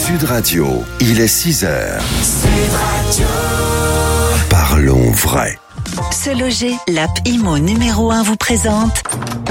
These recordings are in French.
Sud Radio, il est 6h. Sud Radio. Parlons vrai. Se loger, l'app IMO numéro 1 vous présente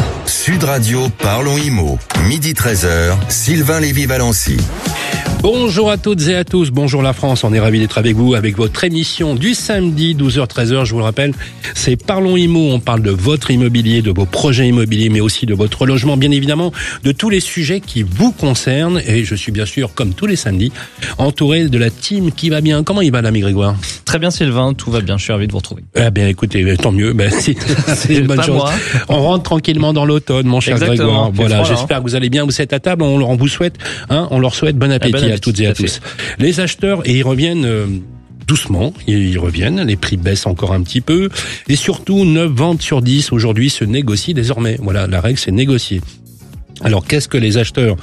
Sud Radio, Parlons IMO. Midi 13h, Sylvain Lévy-Valency. Bonjour à toutes et à tous, bonjour la France, on est ravis d'être avec vous avec votre émission du samedi 12h-13h, je vous le rappelle, c'est Parlons Immo, on parle de votre immobilier, de vos projets immobiliers, mais aussi de votre logement, bien évidemment, de tous les sujets qui vous concernent, et je suis bien sûr, comme tous les samedis, entouré de la team qui va bien. Comment il va l'ami Grégoire ? Très bien Sylvain, tout va bien, je suis ravi de vous retrouver. Eh bien écoutez, tant mieux, c'est une bonne chose. Moi. On rentre tranquillement dans l'automne, mon cher Exactement, Grégoire. Voilà, j'espère que vous allez bien, vous êtes à table, on vous souhaite, on leur souhaite bon appétit à toutes et à tous. Les acheteurs, et ils reviennent doucement, ils reviennent, les prix baissent encore un petit peu, et surtout 9 ventes sur 10 aujourd'hui se négocient désormais. Voilà, la règle c'est négocier. Alors est-ce que les acheteurs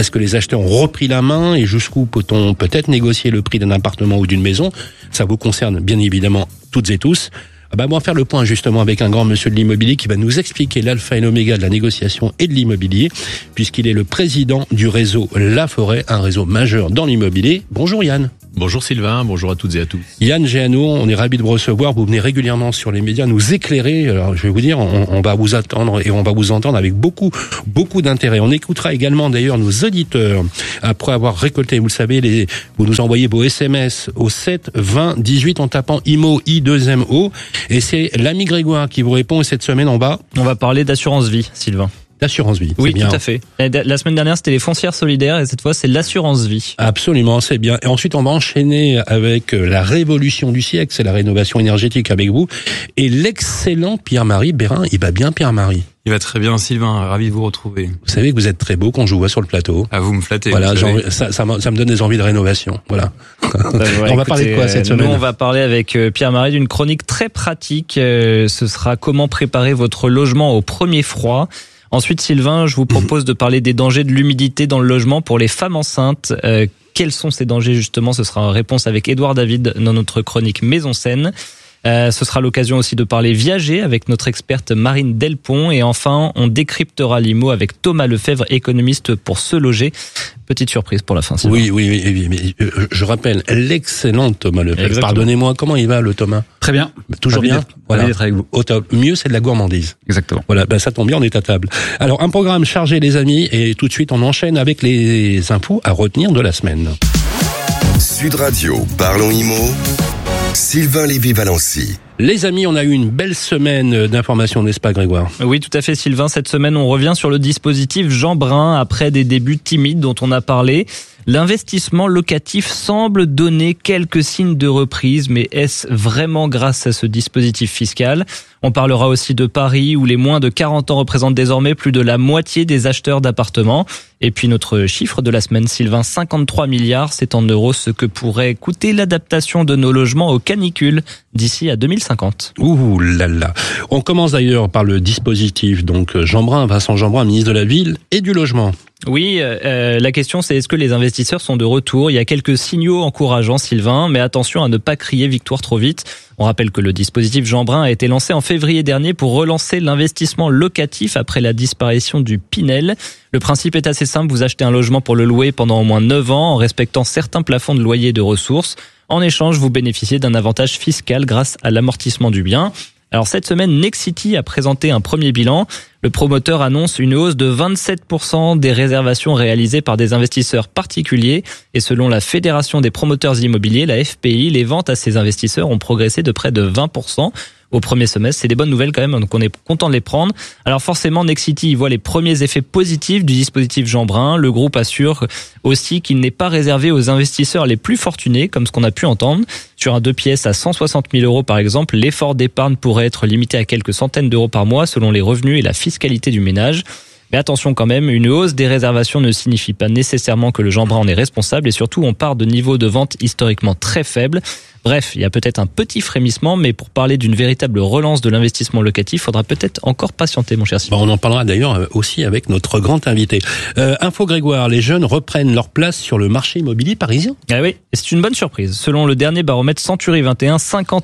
ont repris la main et jusqu'où peut-on peut-être négocier le prix d'un appartement ou d'une maison ? Ça vous concerne bien évidemment toutes et tous. On va faire le point justement avec un grand monsieur de l'immobilier qui va nous expliquer l'alpha et l'oméga de la négociation et de l'immobilier, puisqu'il est le président du réseau La Forêt, un réseau majeur dans l'immobilier. Bonjour Yann. Bonjour Sylvain, bonjour à toutes et à tous. Yann Géano, on est ravis de vous recevoir. Vous venez régulièrement sur les médias nous éclairer. Alors, je vais vous dire, on va vous attendre et on va vous entendre avec beaucoup d'intérêt. On écoutera également d'ailleurs nos auditeurs après avoir récolté, vous le savez, vous nous envoyez vos SMS au 7 20 18 en tapant IMO I2MO. Et c'est l'ami Grégoire qui vous répond. Et cette semaine, on va parler d'assurance vie, Sylvain. L'assurance vie. Oui, bien. Tout à fait. La semaine dernière, c'était les foncières solidaires et cette fois, c'est l'assurance vie. Absolument, c'est bien. Et ensuite, on va enchaîner avec la révolution du siècle, c'est la rénovation énergétique avec vous. Et l'excellent Pierre-Marie Bérin, il va bien Pierre-Marie ? Il va très bien Sylvain, ravi de vous retrouver. Vous savez que vous êtes très beau quand je vous vois sur le plateau. Ah, vous me flattez. Voilà, ça me donne des envies de rénovation. Voilà. On va parler de quoi cette semaine ? Nous, on va parler avec Pierre-Marie d'une chronique très pratique. Ce sera comment préparer votre logement au premier froid. Ensuite, Sylvain, je vous propose de parler des dangers de l'humidité dans le logement pour les femmes enceintes. Quels sont ces dangers justement ? Ce sera une réponse avec Édouard David dans notre chronique Maison Saine. Ce sera l'occasion aussi de parler viager avec notre experte Marine Delpont. Et enfin, on décryptera l'IMO avec Thomas Lefebvre, économiste pour Se Loger. Petite surprise pour la fin, Sylvain. Oui, mais je rappelle, l'excellent Thomas Lefebvre. Exactement. Pardonnez-moi, comment il va le Thomas ? Très bien. Toujours bien ? Voilà. D'être avec vous. Au top. Mieux, c'est de la gourmandise. Exactement. Voilà, ça tombe bien, on est à table. Alors, un programme chargé, les amis, et tout de suite, on enchaîne avec les infos à retenir de la semaine. Sud Radio, Parlons Immo. Sylvain Lévy-Valency. Les amis, on a eu une belle semaine d'informations, n'est-ce pas Grégoire ? Oui, tout à fait Sylvain. Cette semaine, on revient sur le dispositif Jean Brun après des débuts timides dont on a parlé. L'investissement locatif semble donner quelques signes de reprise, mais est-ce vraiment grâce à ce dispositif fiscal ? On parlera aussi de Paris, où les moins de 40 ans représentent désormais plus de la moitié des acheteurs d'appartements. Et puis notre chiffre de la semaine, Sylvain, 53 milliards, c'est en euros ce que pourrait coûter l'adaptation de nos logements aux canicules d'ici à 2050. Ouh là là. On commence d'ailleurs par le dispositif, donc Vincent Jean Brun, ministre de la Ville et du Logement. Oui, la question c'est est-ce que les investisseurs sont de retour ? Il y a quelques signaux encourageants, Sylvain, mais attention à ne pas crier victoire trop vite. On rappelle que le dispositif Jean Brun a été lancé en février dernier pour relancer l'investissement locatif après la disparition du Pinel. Le principe est assez simple, vous achetez un logement pour le louer pendant au moins 9 ans en respectant certains plafonds de loyer et de ressources. En échange, vous bénéficiez d'un avantage fiscal grâce à l'amortissement du bien. Alors cette semaine, Nexity a présenté un premier bilan. Le promoteur annonce une hausse de 27% des réservations réalisées par des investisseurs particuliers. Et selon la Fédération des promoteurs immobiliers, la FPI, les ventes à ces investisseurs ont progressé de près de 20%. Au premier semestre, c'est des bonnes nouvelles quand même, donc on est content de les prendre. Alors forcément, Nexity y voit les premiers effets positifs du dispositif Jean Brun. Le groupe assure aussi qu'il n'est pas réservé aux investisseurs les plus fortunés, comme ce qu'on a pu entendre. Sur un 2 pièces à 160 000 euros par exemple, l'effort d'épargne pourrait être limité à quelques centaines d'euros par mois selon les revenus et la fiscalité du ménage. Mais attention quand même, une hausse des réservations ne signifie pas nécessairement que le Jean Brun en est responsable et surtout on part de niveaux de vente historiquement très faibles. Bref, il y a peut-être un petit frémissement, mais pour parler d'une véritable relance de l'investissement locatif, il faudra peut-être encore patienter, mon cher Simon. On en parlera d'ailleurs aussi avec notre grand invité. Info Grégoire, les jeunes reprennent leur place sur le marché immobilier parisien. Ah oui, et c'est une bonne surprise. Selon le dernier baromètre Century 21,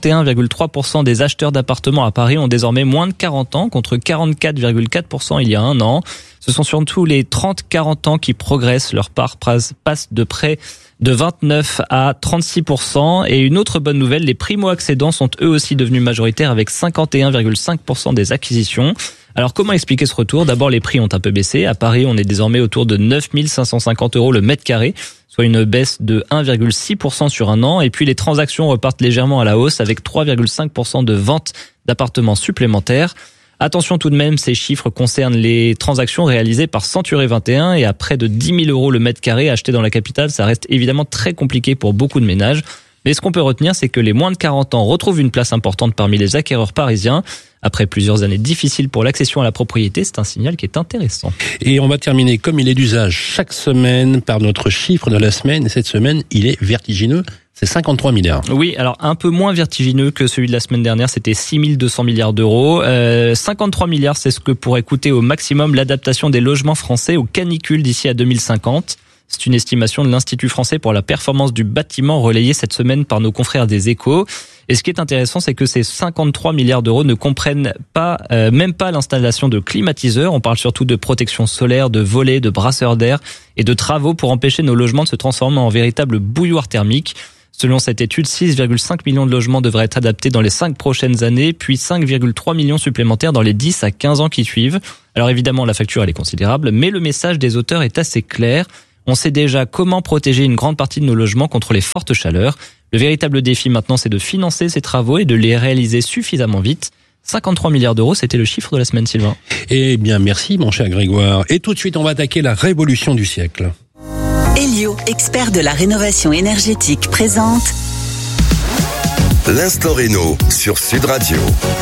51,3% des acheteurs d'appartements à Paris ont désormais moins de 40 ans, contre 44,4% il y a un an. Ce sont surtout les 30-40 ans qui progressent. Leur part passe de près de 29 à 36%. Et une autre bonne nouvelle, les primo-accédants sont eux aussi devenus majoritaires avec 51,5% des acquisitions. Alors comment expliquer ce retour ? D'abord, les prix ont un peu baissé. À Paris, on est désormais autour de 9 550 € le mètre carré, soit une baisse de 1,6% sur un an. Et puis les transactions repartent légèrement à la hausse avec 3,5% de ventes d'appartements supplémentaires. Attention tout de même, ces chiffres concernent les transactions réalisées par Century 21 et à près de 10 000 € le mètre carré acheté dans la capitale, ça reste évidemment très compliqué pour beaucoup de ménages. Mais ce qu'on peut retenir, c'est que les moins de 40 ans retrouvent une place importante parmi les acquéreurs parisiens. Après plusieurs années difficiles pour l'accession à la propriété, c'est un signal qui est intéressant. Et on va terminer, comme il est d'usage, chaque semaine par notre chiffre de la semaine. Et cette semaine, il est vertigineux. C'est 53 milliards. Oui, alors un peu moins vertigineux que celui de la semaine dernière, c'était 6 200 milliards d'euros. 53 milliards, c'est ce que pourrait coûter au maximum l'adaptation des logements français aux canicules d'ici à 2050. C'est une estimation de l'Institut français pour la performance du bâtiment relayée cette semaine par nos confrères des Échos. Et ce qui est intéressant, c'est que ces 53 milliards d'euros ne comprennent pas, même pas l'installation de climatiseurs. On parle surtout de protection solaire, de volets, de brasseurs d'air et de travaux pour empêcher nos logements de se transformer en véritable bouilloire thermique. Selon cette étude, 6,5 millions de logements devraient être adaptés dans les 5 prochaines années, puis 5,3 millions supplémentaires dans les 10 à 15 ans qui suivent. Alors évidemment, la facture elle est considérable, mais le message des auteurs est assez clair. On sait déjà comment protéger une grande partie de nos logements contre les fortes chaleurs. Le véritable défi maintenant, c'est de financer ces travaux et de les réaliser suffisamment vite. 53 milliards d'euros, c'était le chiffre de la semaine, Sylvain. Eh bien, merci, mon cher Grégoire. Et tout de suite, on va attaquer la révolution du siècle. Elio, expert de la rénovation énergétique, présente L'Instant Réno sur Sud Radio.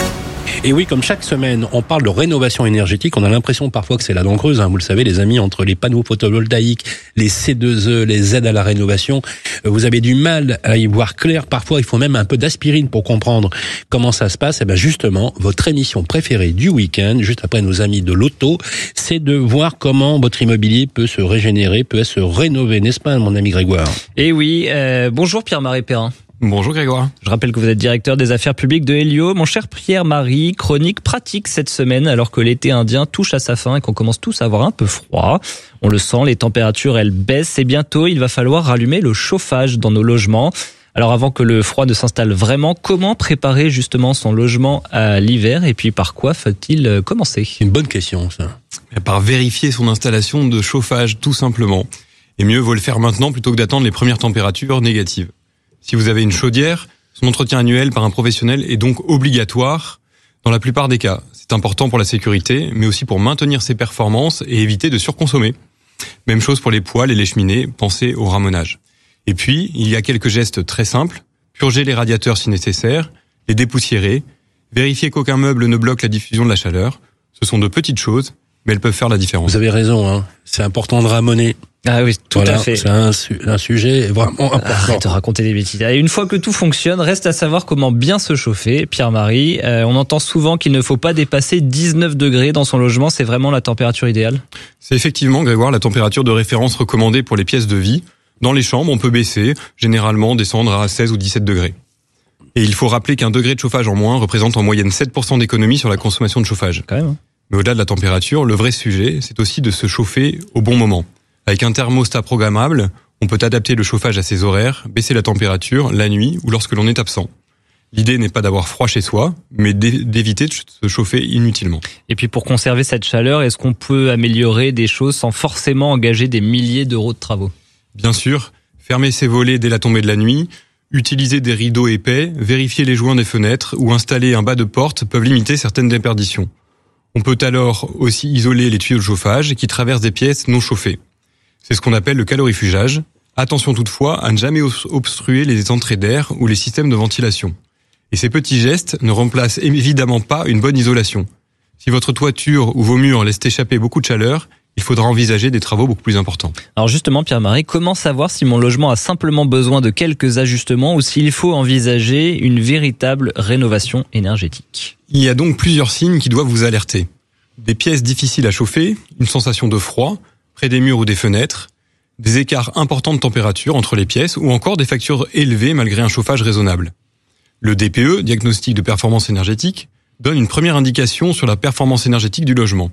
Et oui, comme chaque semaine, on parle de rénovation énergétique. On a l'impression parfois que c'est la dent creuse, vous le savez, les amis, entre les panneaux photovoltaïques, les C2E, les aides à la rénovation. Vous avez du mal à y voir clair. Parfois, il faut même un peu d'aspirine pour comprendre comment ça se passe. Et bien justement, votre émission préférée du week-end, juste après nos amis de l'auto, c'est de voir comment votre immobilier peut se régénérer, peut se rénover, n'est-ce pas, mon ami Grégoire ? Et oui, bonjour Pierre-Marie Perrin. Bonjour Grégoire. Je rappelle que vous êtes directeur des affaires publiques de Elio. Mon cher Pierre-Marie, chronique pratique cette semaine alors que l'été indien touche à sa fin et qu'on commence tous à avoir un peu froid. On le sent, les températures elles baissent et bientôt il va falloir rallumer le chauffage dans nos logements. Alors avant que le froid ne s'installe vraiment, comment préparer justement son logement à l'hiver et puis par quoi faut-il commencer ? C'est une bonne question ça. Par vérifier son installation de chauffage tout simplement. Et mieux vaut le faire maintenant plutôt que d'attendre les premières températures négatives. Si vous avez une chaudière, son entretien annuel par un professionnel est donc obligatoire dans la plupart des cas. C'est important pour la sécurité, mais aussi pour maintenir ses performances et éviter de surconsommer. Même chose pour les poêles et les cheminées, pensez au ramonage. Et puis, il y a quelques gestes très simples. Purger les radiateurs si nécessaire, les dépoussiérer, vérifier qu'aucun meuble ne bloque la diffusion de la chaleur. Ce sont de petites choses, mais elles peuvent faire la différence. Vous avez raison, c'est important de ramoner. Ah oui, tout à fait. C'est un sujet vraiment important. Arrête de raconter des bêtises. Et une fois que tout fonctionne, reste à savoir comment bien se chauffer. Pierre-Marie, on entend souvent qu'il ne faut pas dépasser 19 degrés dans son logement. C'est vraiment la température idéale ? C'est effectivement, Grégoire, la température de référence recommandée pour les pièces de vie. Dans les chambres, on peut baisser, généralement descendre à 16 ou 17 degrés. Et il faut rappeler qu'un degré de chauffage en moins représente en moyenne 7% d'économie sur la consommation de chauffage. Quand même. Mais au-delà de la température, le vrai sujet, c'est aussi de se chauffer au bon moment. Avec un thermostat programmable, on peut adapter le chauffage à ses horaires, baisser la température la nuit ou lorsque l'on est absent. L'idée n'est pas d'avoir froid chez soi, mais d'éviter de se chauffer inutilement. Et puis pour conserver cette chaleur, est-ce qu'on peut améliorer des choses sans forcément engager des milliers d'euros de travaux ? Bien sûr, fermer ses volets dès la tombée de la nuit, utiliser des rideaux épais, vérifier les joints des fenêtres ou installer un bas de porte peuvent limiter certaines déperditions. On peut alors aussi isoler les tuyaux de chauffage qui traversent des pièces non chauffées. C'est ce qu'on appelle le calorifugage. Attention toutefois à ne jamais obstruer les entrées d'air ou les systèmes de ventilation. Et ces petits gestes ne remplacent évidemment pas une bonne isolation. Si votre toiture ou vos murs laissent échapper beaucoup de chaleur, il faudra envisager des travaux beaucoup plus importants. Alors justement, Pierre-Marie, comment savoir si mon logement a simplement besoin de quelques ajustements ou s'il faut envisager une véritable rénovation énergétique ? Il y a donc plusieurs signes qui doivent vous alerter. Des pièces difficiles à chauffer, une sensation de froid, près des murs ou des fenêtres, des écarts importants de température entre les pièces ou encore des factures élevées malgré un chauffage raisonnable. Le DPE, diagnostic de performance énergétique, donne une première indication sur la performance énergétique du logement.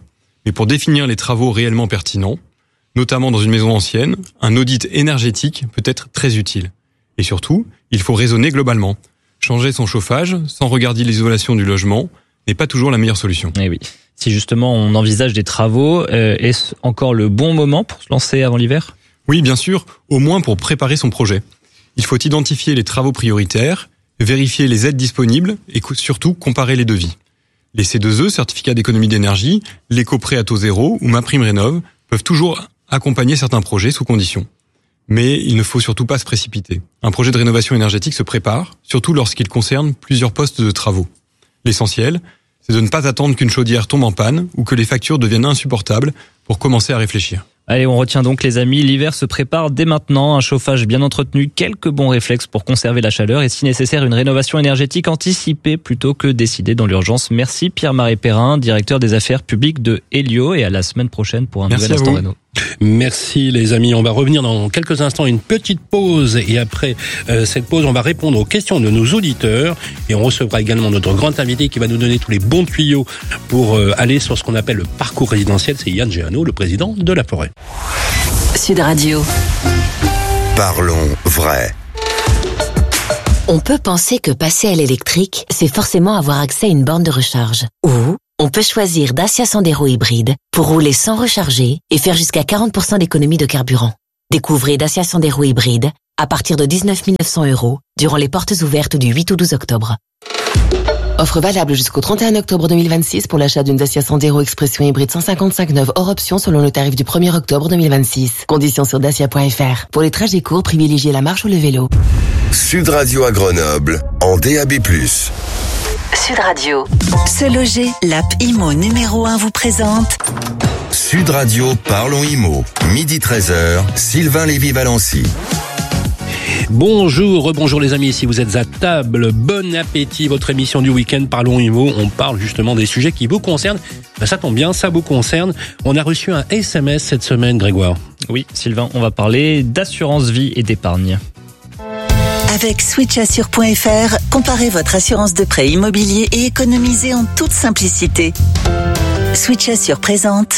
mais pour définir les travaux réellement pertinents, notamment dans une maison ancienne, un audit énergétique peut être très utile. Et surtout, il faut raisonner globalement. Changer son chauffage sans regarder l'isolation du logement n'est pas toujours la meilleure solution. Eh oui. Si justement on envisage des travaux, est-ce encore le bon moment pour se lancer avant l'hiver ? Oui, bien sûr, au moins pour préparer son projet. Il faut identifier les travaux prioritaires, vérifier les aides disponibles et surtout comparer les devis. Les C2E, certificats d'économie d'énergie, l'éco-prêt à taux zéro ou MaPrimeRénov' peuvent toujours accompagner certains projets sous conditions. Mais il ne faut surtout pas se précipiter. Un projet de rénovation énergétique se prépare, surtout lorsqu'il concerne plusieurs postes de travaux. L'essentiel, c'est de ne pas attendre qu'une chaudière tombe en panne ou que les factures deviennent insupportables pour commencer à réfléchir. Allez, on retient donc les amis, l'hiver se prépare dès maintenant, un chauffage bien entretenu, quelques bons réflexes pour conserver la chaleur et si nécessaire une rénovation énergétique anticipée plutôt que décidée dans l'urgence. Merci Pierre-Marie Perrin, directeur des affaires publiques de Helio et à la semaine prochaine pour un nouvel Instant Réno. Merci les amis, on va revenir dans quelques instants, une petite pause et après cette pause on va répondre aux questions de nos auditeurs et on recevra également notre grand invité qui va nous donner tous les bons tuyaux pour aller sur ce qu'on appelle le parcours résidentiel, c'est Yann Géano, le président de La Forêt. Sud Radio. Parlons vrai. On peut penser que passer à l'électrique, c'est forcément avoir accès à une borne de recharge. Ou on peut choisir Dacia Sandero hybride pour rouler sans recharger et faire jusqu'à 40% d'économie de carburant. Découvrez Dacia Sandero hybride à partir de 19 900 € durant les portes ouvertes du 8 au 12 octobre. Offre valable jusqu'au 31 octobre 2026 pour l'achat d'une Dacia Sandero Expression hybride 155 neuve hors option selon le tarif du 1er octobre 2026. Conditions sur dacia.fr. Pour les trajets courts, privilégiez la marche ou le vélo. Sud Radio à Grenoble, en DAB+. Sud Radio. Se loger, l'app IMO numéro 1 vous présente Sud Radio Parlons IMO, midi 13h, Sylvain Lévy-Valency. Bonjour, rebonjour les amis, si vous êtes à table, bon appétit, votre émission du week-end Parlons IMO, on parle justement des sujets qui vous concernent. Ben, ça tombe bien, ça vous concerne. On a reçu un SMS cette semaine, Grégoire. Oui, Sylvain, on va parler d'assurance vie et d'épargne. Avec switchassure.fr, comparez votre assurance de prêt immobilier et économisez en toute simplicité. Switchassure présente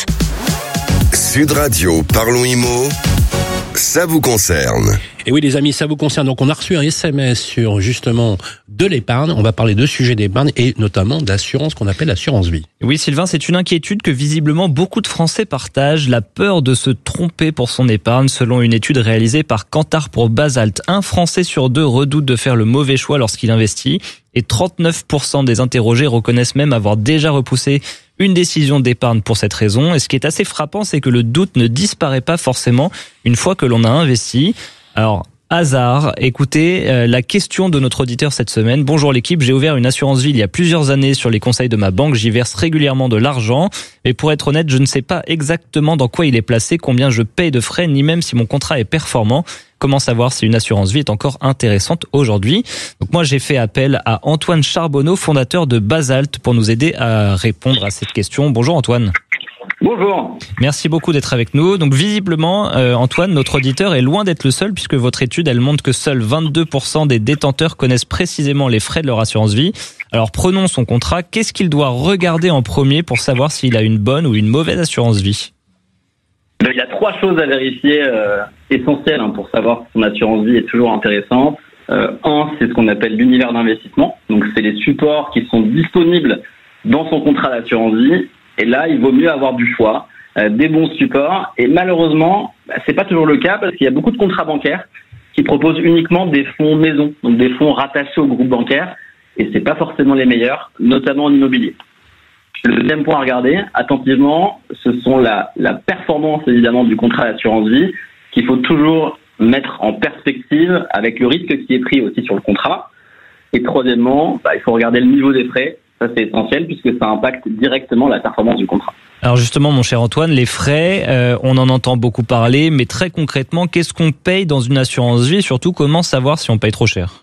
Sud Radio Parlons IMO, ça vous concerne. Et oui les amis, ça vous concerne. Donc on a reçu un SMS sur justement de l'épargne. On va parler de sujets d'épargne et notamment d'assurance qu'on appelle l'assurance vie. Oui Sylvain, c'est une inquiétude que visiblement beaucoup de Français partagent, la peur de se tromper pour son épargne. Selon une étude réalisée par Kantar pour Basalt, un Français sur deux redoute de faire le mauvais choix lorsqu'il investit et 39% des interrogés reconnaissent même avoir déjà repoussé une décision d'épargne pour cette raison. Et ce qui est assez frappant, c'est que le doute ne disparaît pas forcément une fois que l'on a investi. Alors, hasard, écoutez la question de notre auditeur cette semaine. Bonjour l'équipe, j'ai ouvert une assurance vie il y a plusieurs années sur les conseils de ma banque. J'y verse régulièrement de l'argent. Mais pour être honnête, je ne sais pas exactement dans quoi il est placé, combien je paye de frais, ni même si mon contrat est performant. Comment savoir si une assurance vie est encore intéressante aujourd'hui? Donc moi, j'ai fait appel à Antoine Charbonneau, fondateur de Basalt, pour nous aider à répondre à cette question. Bonjour Antoine. Bonjour. Merci beaucoup d'être avec nous. Donc visiblement, Antoine, notre auditeur est loin d'être le seul puisque votre étude, elle montre que seuls 22% des détenteurs connaissent précisément les frais de leur assurance vie. Alors prenons son contrat. Qu'est-ce qu'il doit regarder en premier pour savoir s'il a une bonne ou une mauvaise assurance vie? Il y a trois choses à vérifier essentielles pour savoir si son assurance vie est toujours intéressante. Un, c'est ce qu'on appelle l'univers d'investissement. Donc c'est les supports qui sont disponibles dans son contrat d'assurance vie. Et là, il vaut mieux avoir du choix, des bons supports. Et malheureusement, c'est pas toujours le cas parce qu'il y a beaucoup de contrats bancaires qui proposent uniquement des fonds maison, donc des fonds rattachés au groupe bancaire. Et c'est pas forcément les meilleurs, notamment en immobilier. Le deuxième point à regarder attentivement, ce sont la performance évidemment du contrat d'assurance vie qu'il faut toujours mettre en perspective avec le risque qui est pris aussi sur le contrat. Et troisièmement, il faut regarder le niveau des frais. Ça, c'est essentiel puisque ça impacte directement la performance du contrat. Alors justement, mon cher Antoine, les frais, on en entend beaucoup parler, mais très concrètement, qu'est-ce qu'on paye dans une assurance vie et surtout, comment savoir si on paye trop cher?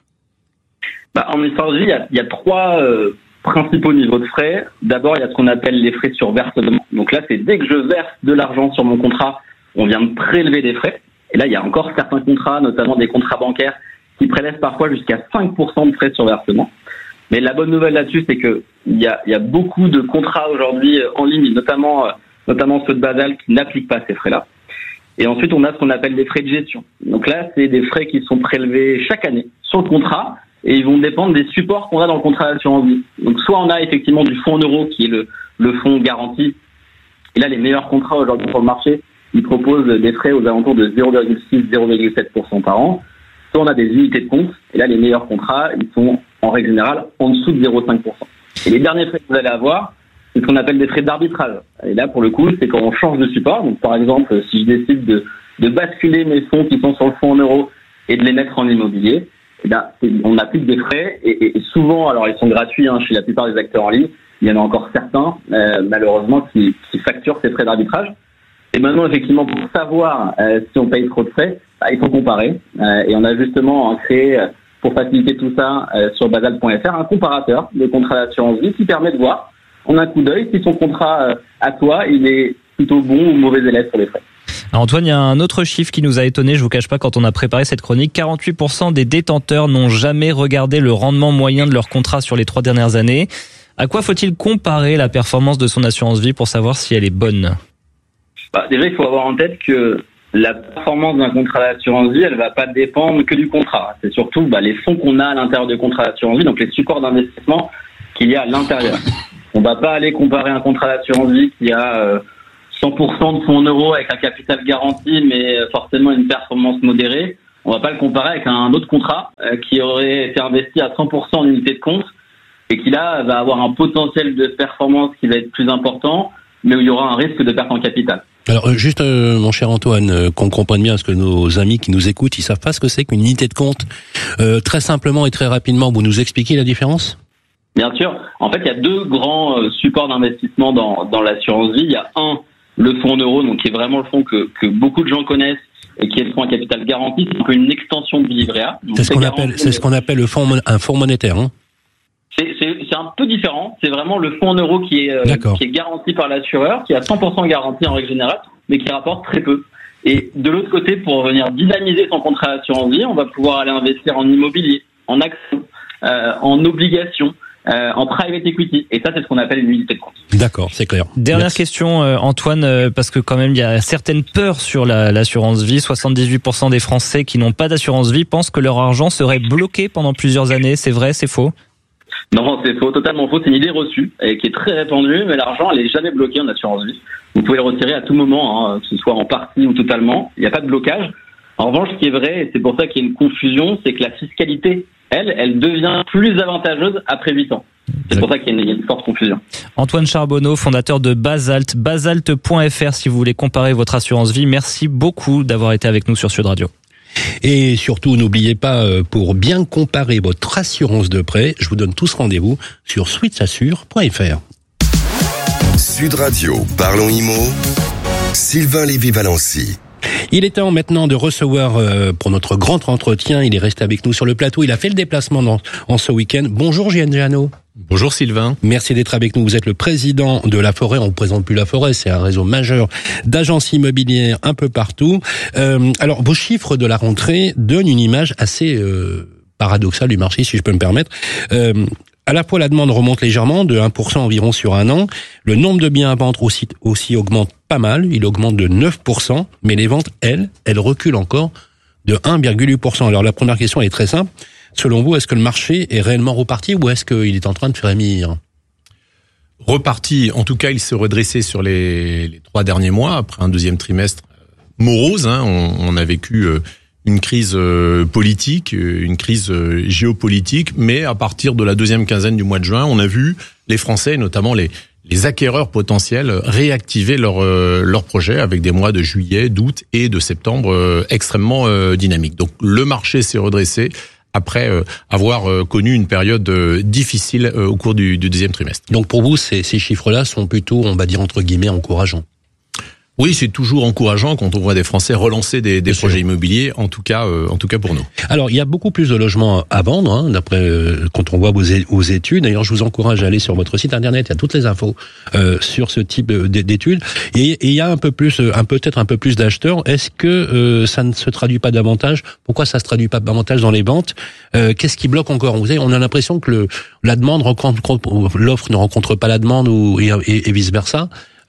En assurance vie, il y a trois principaux niveaux de frais. D'abord, il y a ce qu'on appelle les frais sur versement. Donc là, c'est dès que je verse de l'argent sur mon contrat, on vient me prélever des frais. Et là, il y a encore certains contrats, notamment des contrats bancaires, qui prélèvent parfois jusqu'à 5% de frais sur versement. Mais la bonne nouvelle là-dessus, c'est que il y a beaucoup de contrats aujourd'hui en ligne, notamment notamment ceux de Basel qui n'appliquent pas ces frais-là. Et ensuite, on a ce qu'on appelle des frais de gestion. Donc là, c'est des frais qui sont prélevés chaque année sur le contrat et ils vont dépendre des supports qu'on a dans le contrat d'assurance vie. Donc soit on a effectivement du fonds en euros qui est le fonds garanti. Et là, les meilleurs contrats aujourd'hui sur le marché, ils proposent des frais aux alentours de 0,6-0,7% par an. Soit on a des unités de compte. Et là, les meilleurs contrats, ils sont en règle générale en dessous de 0,5%. Et les derniers frais que vous allez avoir, c'est ce qu'on appelle des frais d'arbitrage. Et là, pour le coup, c'est quand on change de support. Donc, par exemple, si je décide de basculer mes fonds qui sont sur le fonds en euros et de les mettre en immobilier, eh bien, on applique des frais. Et souvent, alors ils sont gratuits chez la plupart des acteurs en ligne. Il y en a encore certains, malheureusement, qui facturent ces frais d'arbitrage. Et maintenant, effectivement, pour savoir si on paye trop de frais, il faut comparer. Et on a justement créé, pour faciliter tout ça, sur basal.fr, un comparateur de contrats d'assurance vie qui permet de voir en un coup d'œil si ton contrat à toi, il est plutôt bon ou mauvais élève sur les frais. Alors Antoine, il y a un autre chiffre qui nous a étonné, je vous cache pas, quand on a préparé cette chronique. 48% des détenteurs n'ont jamais regardé le rendement moyen de leur contrat sur les 3 dernières années. À quoi faut-il comparer la performance de son assurance vie pour savoir si elle est bonne ? Déjà, il faut avoir en tête que la performance d'un contrat d'assurance vie, elle va pas dépendre que du contrat. C'est surtout les fonds qu'on a à l'intérieur du contrat d'assurance vie, donc les supports d'investissement qu'il y a à l'intérieur. On va pas aller comparer un contrat d'assurance vie qui a 100% de fonds en euros avec un capital garanti, mais forcément une performance modérée. On va pas le comparer avec un autre contrat qui aurait été investi à 100% en unité de compte et qui là va avoir un potentiel de performance qui va être plus important, mais où il y aura un risque de perte en capital. Alors juste mon cher Antoine, qu'on comprenne bien, parce que nos amis qui nous écoutent, ils savent pas ce que c'est qu'une unité de compte. Très simplement et très rapidement, vous nous expliquez la différence ? Bien sûr. En fait, il y a 2 grands supports d'investissement dans l'assurance vie. Il y a le fonds en euros, donc qui est vraiment le fonds que beaucoup de gens connaissent et qui est le fonds à capital garanti. C'est un peu une extension du livret A. Donc, c'est ce qu'on appelle un fonds monétaire. Hein. C'est un peu différent. C'est vraiment le fonds en euros qui est garanti par l'assureur, qui a 100% garantie en règle générale, mais qui rapporte très peu. Et de l'autre côté, pour venir dynamiser son contrat d'assurance vie, on va pouvoir aller investir en immobilier, en actions, en obligations, en private equity. Et ça, c'est ce qu'on appelle une unité de compte. D'accord, c'est clair. Dernière question, Antoine, parce que quand même, il y a certaines peurs sur l'assurance vie. 78% des Français qui n'ont pas d'assurance vie pensent que leur argent serait bloqué pendant plusieurs années. C'est vrai, c'est faux ? Non, c'est faux, totalement faux. C'est une idée reçue et qui est très répandue, mais l'argent, elle est jamais bloqué en assurance vie. Vous pouvez le retirer à tout moment, que ce soit en partie ou totalement. Il n'y a pas de blocage. En revanche, ce qui est vrai, et c'est pour ça qu'il y a une confusion, c'est que la fiscalité, elle devient plus avantageuse après 8 ans. C'est pour ça qu'il y a une forte confusion. Antoine Charbonneau, fondateur de Basalt, basalt.fr si vous voulez comparer votre assurance vie. Merci beaucoup d'avoir été avec nous sur Sud Radio. Et surtout, n'oubliez pas, pour bien comparer votre assurance de prêt, je vous donne tous rendez-vous sur switchassure.fr. Sud Radio, parlons IMO, Sylvain Lévy-Valency. Il est temps maintenant de recevoir pour notre grand entretien, il est resté avec nous sur le plateau, il a fait le déplacement en ce week-end. Bonjour Gian Giano. Bonjour Sylvain. Merci d'être avec nous. Vous êtes le président de La Forêt. On ne présente plus La Forêt, c'est un réseau majeur d'agences immobilières un peu partout. Alors, vos chiffres de la rentrée donnent une image assez paradoxale du marché, si je peux me permettre. À la fois, la demande remonte légèrement, de 1% environ sur un an. Le nombre de biens à vendre aussi augmente pas mal. Il augmente de 9%. Mais les ventes, elles reculent encore de 1,8%. Alors, la première question elle est très simple. Selon vous, est-ce que le marché est réellement reparti ou est-ce qu'il est en train de frémir ? Reparti, en tout cas, il s'est redressé sur les 3 derniers mois, après un deuxième trimestre morose. On a vécu une crise politique, une crise géopolitique, mais à partir de la deuxième quinzaine du mois de juin, on a vu les Français, notamment les acquéreurs potentiels, réactiver leur projet avec des mois de juillet, d'août et de septembre extrêmement dynamiques. Donc le marché s'est redressé après avoir connu une période difficile au cours du deuxième trimestre. Donc pour vous, ces chiffres-là sont plutôt, on va dire entre guillemets, encourageants. Oui, c'est toujours encourageant quand on voit des Français relancer des projets immobiliers, en tout cas pour nous. Alors, il y a beaucoup plus de logements à vendre, d'après quand on voit vos études. D'ailleurs, je vous encourage à aller sur votre site internet, il y a toutes les infos sur ce type d'études. Et il y a peut-être un peu plus d'acheteurs. Est-ce que ça ne se traduit pas davantage ? Pourquoi ça se traduit pas davantage dans les ventes ? Qu'est-ce qui bloque encore ? Vous savez, on a l'impression que la demande l'offre ne rencontre pas la demande et vice versa.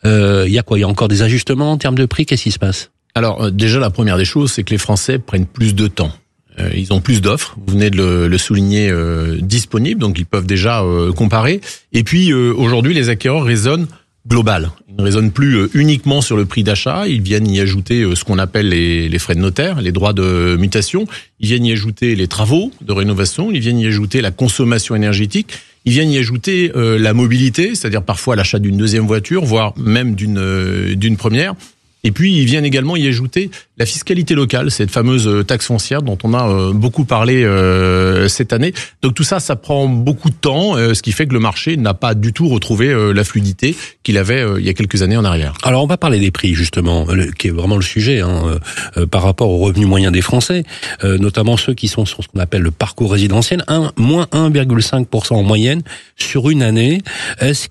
Il y a quoi? Il y a encore des ajustements en termes de prix? Qu'est-ce qui se passe? Alors déjà, la première des choses, c'est que les Français prennent plus de temps. Ils ont plus d'offres, vous venez de le souligner, disponibles, donc ils peuvent déjà comparer. Et puis aujourd'hui, les acquéreurs raisonnent global. Ils ne raisonnent plus uniquement sur le prix d'achat, ils viennent y ajouter ce qu'on appelle les frais de notaire, les droits de mutation, ils viennent y ajouter les travaux de rénovation, ils viennent y ajouter la consommation énergétique, ils viennent y ajouter la mobilité, c'est-à-dire parfois l'achat d'une deuxième voiture, voire même d'une première. Et puis, ils viennent également y ajouter la fiscalité locale, cette fameuse taxe foncière dont on a beaucoup parlé cette année. Donc tout ça, ça prend beaucoup de temps, ce qui fait que le marché n'a pas du tout retrouvé la fluidité qu'il avait il y a quelques années en arrière. Alors on va parler des prix justement, qui est vraiment le sujet par rapport aux revenus moyens des Français, notamment ceux qui sont sur ce qu'on appelle le parcours résidentiel, moins 1,5% en moyenne sur une année. Est-ce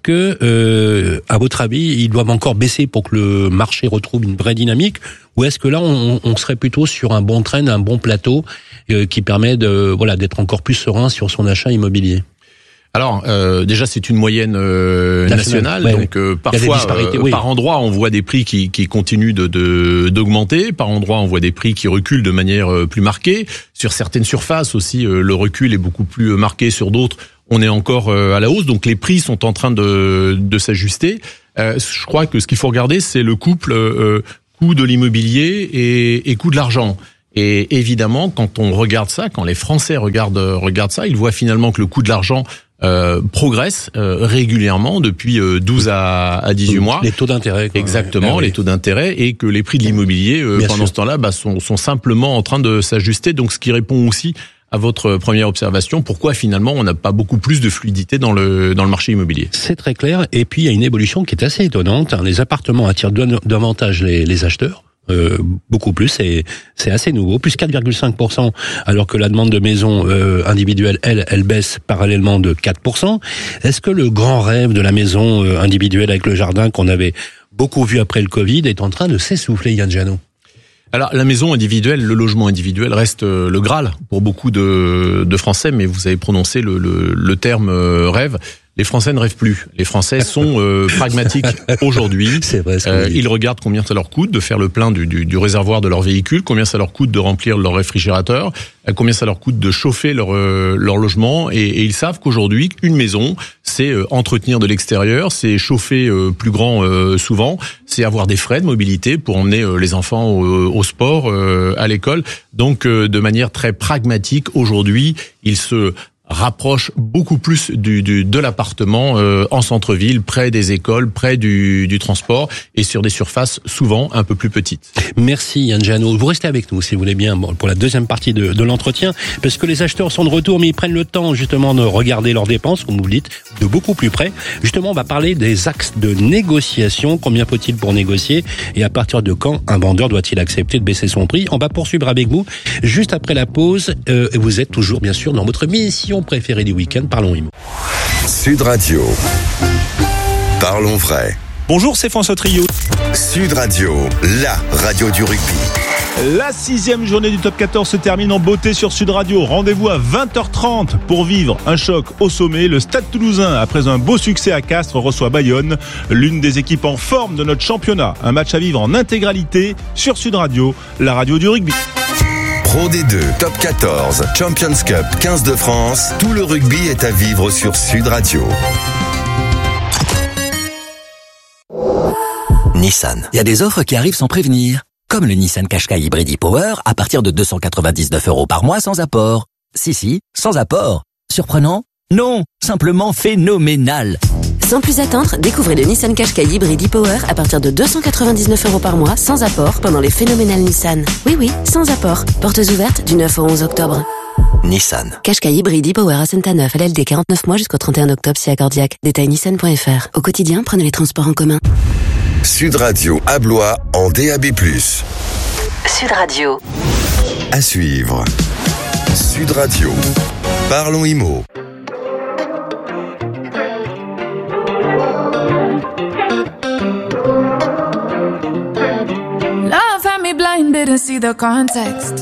que, à votre avis, ils doivent encore baisser pour que le marché retrouve une vraie dynamique, ou est-ce que là on serait plutôt sur un bon train, un bon plateau qui permet d'être encore plus serein sur son achat immobilier? Alors déjà c'est une moyenne nationale, ouais, donc parfois par endroit on voit des prix qui continuent d'augmenter, par endroit on voit des prix qui reculent de manière plus marquée. Sur certaines surfaces aussi le recul est beaucoup plus marqué, sur d'autres on est encore à la hausse, donc les prix sont en train de s'ajuster. Je crois que ce qu'il faut regarder, c'est le couple coût de l'immobilier et coût de l'argent. Et évidemment, quand on regarde ça, quand les Français regardent ça, ils voient finalement que le coût de l'argent progresse régulièrement depuis 12 à 18 mois. Les taux d'intérêt. Exactement, les taux d'intérêt, et que les prix de l'immobilier pendant ce temps-là sont simplement en train de s'ajuster. Donc ce qui répond aussi à votre première observation, pourquoi finalement on n'a pas beaucoup plus de fluidité dans le marché immobilier. C'est très clair. Et puis il y a une évolution qui est assez étonnante. Les appartements attirent davantage les acheteurs. Beaucoup plus, c'est assez nouveau, plus 4,5%, alors que la demande de maison individuelle, elle baisse parallèlement de 4%. Est-ce que le grand rêve de la maison individuelle avec le jardin qu'on avait beaucoup vu après le Covid est en train de s'essouffler, Yann Giano? Alors la maison individuelle, le logement individuel reste le Graal pour beaucoup de Français, mais vous avez prononcé le terme rêve. Les Français ne rêvent plus. Les Français sont pragmatiques aujourd'hui. C'est vrai. Ils regardent combien ça leur coûte de faire le plein du réservoir de leur véhicule, combien ça leur coûte de remplir leur réfrigérateur, combien ça leur coûte de chauffer leur logement, et ils savent qu'aujourd'hui, une maison, c'est entretenir de l'extérieur, c'est chauffer plus grand souvent, c'est avoir des frais de mobilité pour emmener les enfants au sport, à l'école. Donc, de manière très pragmatique, aujourd'hui, ils se rapproche beaucoup plus de l'appartement en centre-ville, près des écoles, près du transport, et sur des surfaces souvent un peu plus petites. Merci Yann Giano. Vous restez avec nous si vous voulez bien pour la deuxième partie de l'entretien, parce que les acheteurs sont de retour, mais ils prennent le temps justement de regarder leurs dépenses, comme vous le dites, de beaucoup plus près. Justement, on va parler des axes de négociation. Combien faut-il pour négocier, et à partir de quand un vendeur doit-il accepter de baisser son prix? On va poursuivre avec vous juste après la pause. Vous êtes toujours bien sûr dans votre mission préférée du week-end, Parlons Immo. Sud Radio. Parlons vrai. Bonjour, c'est François Trio. Sud Radio, la radio du rugby. La 6e journée du Top 14 se termine en beauté sur Sud Radio. Rendez-vous à 20h30 pour vivre un choc au sommet. Le Stade Toulousain, après un beau succès à Castres, reçoit Bayonne, l'une des équipes en forme de notre championnat. Un match à vivre en intégralité sur Sud Radio, la radio du rugby. Pro D2, Top 14, Champions Cup, 15 de France. Tout le rugby est à vivre sur Sud Radio. Nissan. Il y a des offres qui arrivent sans prévenir. Comme le Nissan Qashqai Hybrid e-Power à partir de 299 € par mois sans apport. Si, sans apport. Surprenant? Non, simplement phénoménal. Sans plus attendre, découvrez le Nissan Qashqai Hybrid e-Power à partir de 299 € par mois sans apport pendant les phénoménales Nissan. Oui, sans apport. Portes ouvertes du 9 au 11 octobre. Nissan. Qashqai Hybrid e-Power à Saint-Aneuf, LLD 49 mois jusqu'au 31 octobre si accordiaque. Détail nissan.fr. Au quotidien, prenez les transports en commun. Sud Radio à Blois en DAB+. Sud Radio. À suivre. Sud Radio. Parlons Immo. Love had me blinded to see the context.